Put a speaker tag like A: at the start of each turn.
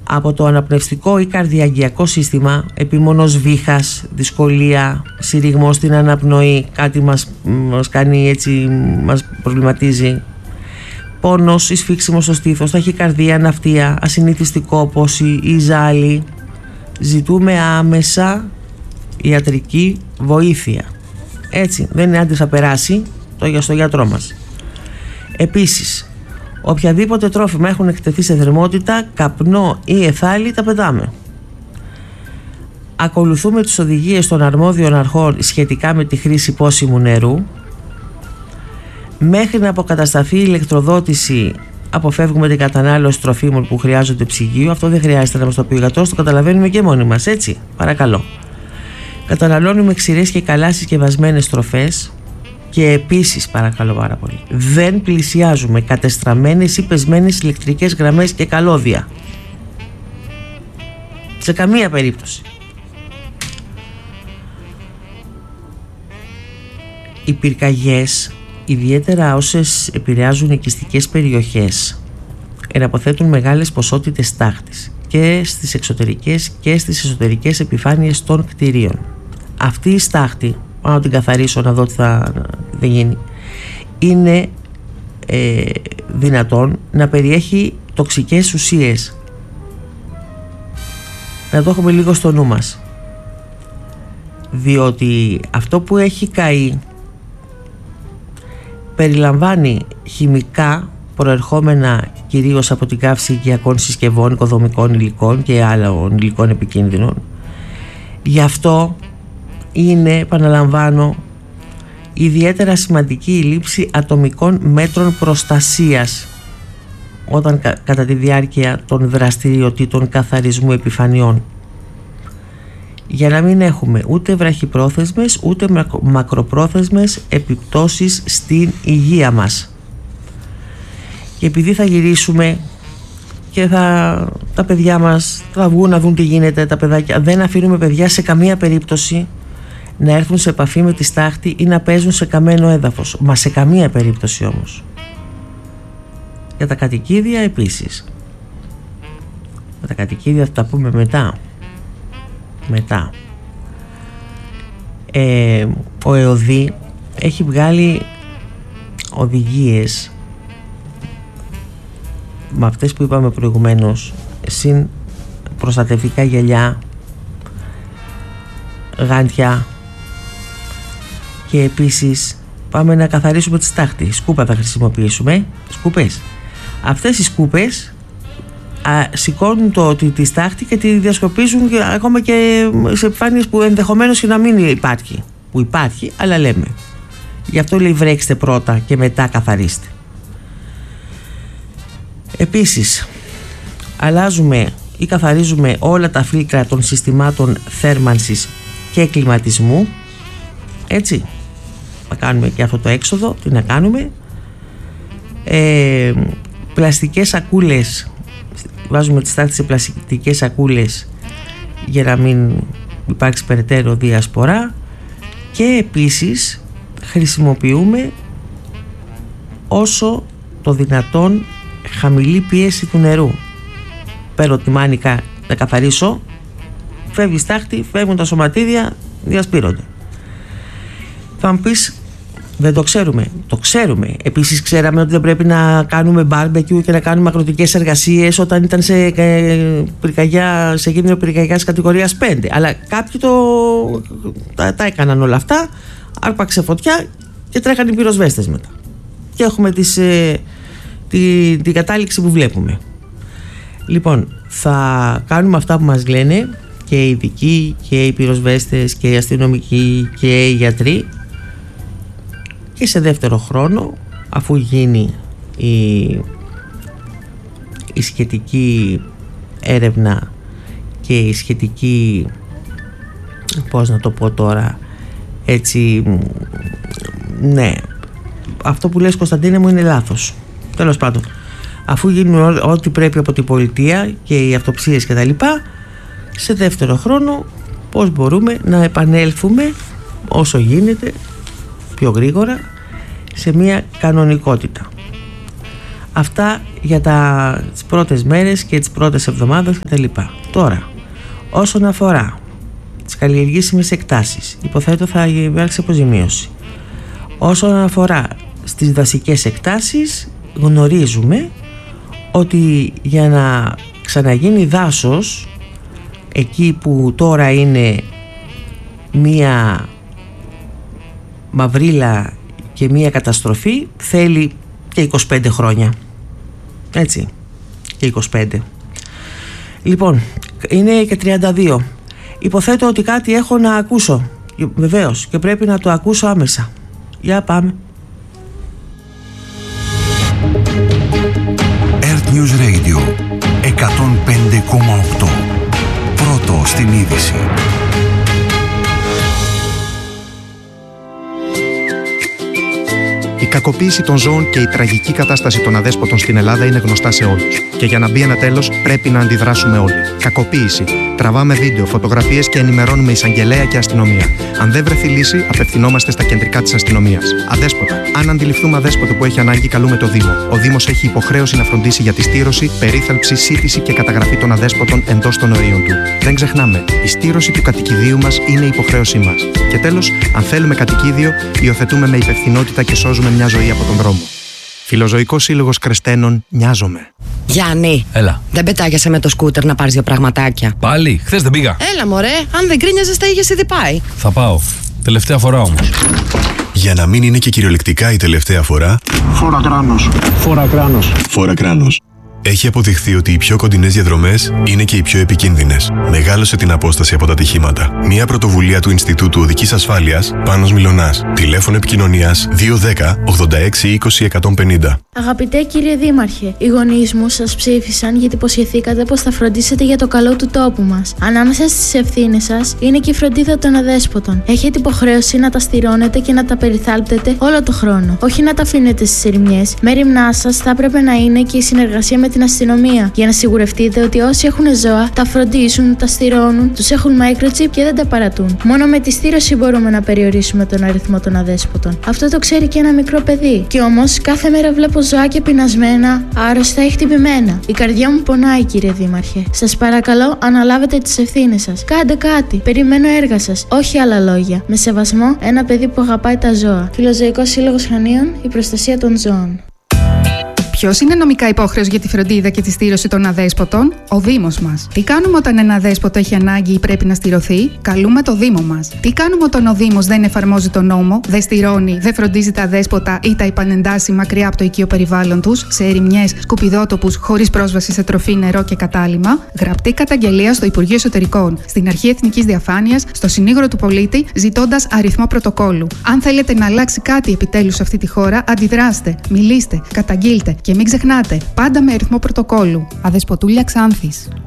A: από το αναπνευστικό ή καρδιαγγειακό σύστημα, επίμονος βήχας, δυσκολία, συρριγμός στην αναπνοή, κάτι μας κάνει έτσι, μας προβληματίζει, πόνος ή σφίξιμο στο στήθος, ταχυκαρδία, ναυτία, ασυνήθιστη κόπωση ή ζάλι, ζητούμε άμεσα ιατρική βοήθεια. Έτσι, δεν είναι άντε θα περάσει στο γιατρό μας. Επίσης, οποιαδήποτε τρόφιμα έχουν εκτεθεί σε θερμότητα, καπνό ή εθάλη τα πετάμε. Ακολουθούμε τις οδηγίες των αρμόδιων αρχών σχετικά με τη χρήση πόσιμου νερού. Μέχρι να αποκατασταθεί η ηλεκτροδότηση, αποφεύγουμε την κατανάλωση τροφίμων που χρειάζονται ψυγείο. Αυτό δεν χρειάζεται να μας το πει ο γιατρός, το καταλαβαίνουμε και μόνοι μας, έτσι. Παρακαλώ. Καταναλώνουμε ξηρές και καλά συσκευασμένες τροφές. Και επίσης, παρακαλώ πάρα πολύ, δεν πλησιάζουμε κατεστραμμένες ή πεσμένες ηλεκτρικές γραμμές και καλώδια. Σε καμία περίπτωση. Οι πυρκαγιές, ιδιαίτερα όσες επηρεάζουν οικιστικές περιοχές, εναποθέτουν μεγάλες ποσότητες στάχτης και στις εξωτερικές και στις εσωτερικές επιφάνειες των κτηρίων. Αυτή η στάχτη, να την καθαρίσω να δω τι θα γίνει, είναι δυνατόν να περιέχει τοξικές ουσίες. Να το έχουμε λίγο στο νου μας, διότι αυτό που έχει καεί περιλαμβάνει χημικά προερχόμενα κυρίως από την καύση οικιακών συσκευών, οικοδομικών υλικών και άλλων υλικών επικίνδυνων. Γι' αυτό είναι, επαναλαμβάνω, ιδιαίτερα σημαντική η λήψη ατομικών μέτρων προστασίας όταν κατά τη διάρκεια των δραστηριοτήτων καθαρισμού επιφανειών, για να μην έχουμε ούτε βραχυπρόθεσμες ούτε μακροπρόθεσμες επιπτώσεις στην υγεία μας. Και επειδή θα γυρίσουμε και τα παιδιά μας θα βγουν να δουν τι γίνεται, τα παιδάκια, δεν αφήνουμε παιδιά σε καμία περίπτωση να έρθουν σε επαφή με τη στάχτη ή να παίζουν σε καμένο έδαφος. Μα σε καμία περίπτωση όμως. Για τα κατοικίδια επίσης. Για τα κατοικίδια θα τα πούμε μετά. Ο ΕΟΔΗ έχει βγάλει οδηγίες με αυτές που είπαμε προηγουμένως, συν προστατευτικά γυαλιά, γάντια, και επίσης πάμε να καθαρίσουμε τη στάχτη. Σκούπα θα χρησιμοποιήσουμε, σκούπες. Αυτές οι σκούπες σηκώνουν τη στάχτη και τη διασκοπίζουν ακόμα και σε επιφάνειες που ενδεχομένως και να μην υπάρχει, που υπάρχει, αλλά λέμε. Γι' αυτό λέει βρέξτε πρώτα και μετά καθαρίστε. Επίσης, αλλάζουμε ή καθαρίζουμε όλα τα φίλτρα των συστημάτων θέρμανσης και κλιματισμού. Έτσι, να κάνουμε και αυτό το έξοδο. Τι να κάνουμε? Πλαστικές σακούλες, βάζουμε τη στάχτη σε πλαστικές σακούλες για να μην υπάρξει περαιτέρω διασπορά. Και επίσης χρησιμοποιούμε όσο το δυνατόν χαμηλή πίεση του νερού. Παίρνω τη μάνικα να καθαρίσω, φεύγει η στάχτη, φεύγουν τα σωματίδια, διασπείρονται. Θα μου πεις, δεν το ξέρουμε? Το ξέρουμε. Επίσης ξέραμε ότι δεν πρέπει να κάνουμε barbecue και να κάνουμε ακροτικές εργασίες όταν ήταν σε πυρκαγιά, σε κίνδυνο πυρκαγιάς κατηγορίας 5. Αλλά κάποιοι τα έκαναν όλα αυτά, άρπαξε φωτιά και τρέχαν οι πυροσβέστες μετά. Και έχουμε την κατάληξη που βλέπουμε. Λοιπόν, θα κάνουμε αυτά που μας λένε και οι ειδικοί και οι πυροσβέστες και οι αστυνομικοί και οι γιατροί, και σε δεύτερο χρόνο, αφού γίνει η σχετική έρευνα και η σχετική, πώς να το πω τώρα, έτσι, ναι, αυτό που λες Κωνσταντίνε μου είναι λάθος. Τέλος πάντων, αφού γίνουν ό,τι πρέπει από την πολιτεία και οι αυτοψίες και τα λοιπά, σε δεύτερο χρόνο πώς μπορούμε να επανέλθουμε όσο γίνεται πιο γρήγορα σε μια κανονικότητα. Αυτά για τις πρώτες μέρες και τις πρώτες εβδομάδες κτλ. Τώρα, όσον αφορά τις καλλιεργήσιμες εκτάσεις, υποθέτω θα υπάρξει αποζημίωση. Όσον αφορά στις δασικές εκτάσεις, γνωρίζουμε ότι για να ξαναγίνει δάσος εκεί που τώρα είναι μία μαυρίλα και μία καταστροφή, θέλει και 25 χρόνια. Έτσι, και 25. Λοιπόν, είναι και 32. Υποθέτω ότι κάτι έχω να ακούσω, βεβαίως, και πρέπει να το ακούσω άμεσα. Για πάμε.
B: Earth News Radio 105,8. Πρώτο στην είδηση.
C: Η κακοποίηση των ζώων και η τραγική κατάσταση των αδέσποτων στην Ελλάδα είναι γνωστά σε όλους. Και για να μπει ένα τέλος, πρέπει να αντιδράσουμε όλοι. Κακοποίηση. Τραβάμε βίντεο, φωτογραφίες και ενημερώνουμε εισαγγελέα και αστυνομία. Αν δεν βρεθεί λύση, απευθυνόμαστε στα κεντρικά της αστυνομίας. Αδέσποτα. Αν αντιληφθούμε αδέσποτο που έχει ανάγκη, καλούμε το Δήμο. Ο Δήμος έχει υποχρέωση να φροντίσει για τη στήρωση, περίθαλψη, σύντηση και καταγραφή των αδέσποτων εντός των ορίων του. Δεν ξεχνάμε, η στήρωση του κατοικιδίου μας είναι υποχρέωσή μας. Και τέλος, αν θέλουμε κατοικίδιο, υιοθετούμε με υπευθυνότητα και σώζουμε μια ζωή από τον δρόμο. Φιλοζωικός Σύλλογος Κρεστένων, νοιάζομαι.
D: Γιάννη,
E: έλα.
D: Δεν πετάγεσαι με το σκούτερ να πάρεις δύο πραγματάκια?
E: Πάλι, χθες δεν πήγα.
D: Έλα μωρέ, αν δεν κρίνιαζες τα είχες ήδη πάει.
E: Θα πάω. Τελευταία φορά όμως.
B: Για να μην είναι και κυριολεκτικά η τελευταία φορά,
F: Φόρα κράνος.
B: Φόρα κράνος. Φόρα κράνος. Έχει αποδειχθεί ότι οι πιο κοντινές διαδρομές είναι και οι πιο επικίνδυνες. Μεγάλωσε την απόσταση από τα ατυχήματα. Μια πρωτοβουλία του Ινστιτούτου Οδικής Ασφάλειας, Πάνος Μιλωνάς. Τηλέφωνο επικοινωνίας 210 86 20 150.
G: Αγαπητέ κύριε Δήμαρχε, οι γονείς μου σας ψήφισαν γιατί υποσχεθήκατε πως θα φροντίσετε για το καλό του τόπου μας. Ανάμεσα στις ευθύνες σας είναι και η φροντίδα των αδέσποτων. Έχετε υποχρέωση να τα στηρώνετε και να τα περιθάλπτετε όλο το χρόνο. Όχι να τα αφήνετε στις ερημιές. Μέριμνά σας θα έπρεπε να είναι και η συνεργασία με την αστυνομία. Για να σιγουρευτείτε ότι όσοι έχουν ζώα τα φροντίζουν, τα στηρώνουν, τους έχουν microchip και δεν τα παρατούν. Μόνο με τη στήρωση μπορούμε να περιορίσουμε τον αριθμό των αδέσποτων. Αυτό το ξέρει και ένα μικρό παιδί. Κι όμως κάθε μέρα βλέπω ζωάκια πεινασμένα, άρρωστα ή χτυπημένα. Η καρδιά μου πονάει, κύριε Δήμαρχε. Σας παρακαλώ, αναλάβετε τις ευθύνες σας. Κάντε κάτι. Περιμένω έργα σας. Όχι άλλα λόγια. Με σεβασμό, ένα παιδί που αγαπάει τα ζώα. Φιλοζωικός Σύλλογος Χανίων, η προστασία των ζώων.
H: Ποιος είναι νομικά υπόχρεος για τη φροντίδα και τη στήρωση των αδέσποτων? Ο Δήμος μας. Τι κάνουμε όταν ένα αδέσποτο έχει ανάγκη ή πρέπει να στηρωθεί? Καλούμε το Δήμο μας. Τι κάνουμε όταν ο Δήμος δεν εφαρμόζει τον νόμο, δεν στηρώνει, δεν φροντίζει τα αδέσποτα ή τα επανεντάσσει μακριά από το οικείο περιβάλλον τους, σε ερημιές, σκουπιδότοπους, χωρίς πρόσβαση σε τροφή, νερό και κατάλυμμα? Γραπτή καταγγελία στο Υπουργείο Εσωτερικών, στην Αρχή Εθνικής Διαφάνειας, στο Συνήγορο του Πολίτη, ζητώντας αριθμό πρωτοκόλου. Αν θέλετε να αλλάξει κάτι επιτέλους σε αυτή τη χώρα, αντιδράστε, μιλήστε, καταγγείλτε. Και μην ξεχνάτε, πάντα με αριθμό πρωτοκόλου. Αδεσποτούλια Ξάνθης.